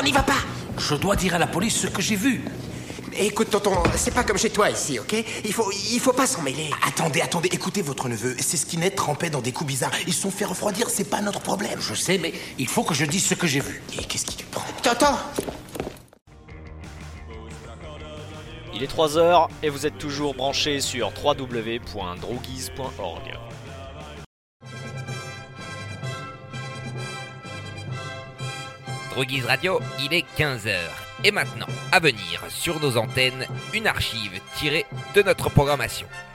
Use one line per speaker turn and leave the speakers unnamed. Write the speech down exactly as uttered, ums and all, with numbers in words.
n'y va pas. Je dois dire à la police ce que j'ai vu.
Écoute, tonton, c'est pas comme chez toi ici, ok? Il faut, il faut pas s'en mêler.
Attendez, attendez, écoutez votre neveu. C'est Skinhead trempé dans des coups bizarres. Ils se sont fait refroidir, c'est pas notre problème.
Je sais, mais il faut que je dise ce que j'ai vu.
Et qu'est-ce qui te prend?
Tonton!
Il est trois heures et vous êtes toujours branchés sur w w w point droguise point org.
Droguise Radio, il est quinze heures. Et maintenant, à venir sur nos antennes, une archive tirée de notre programmation.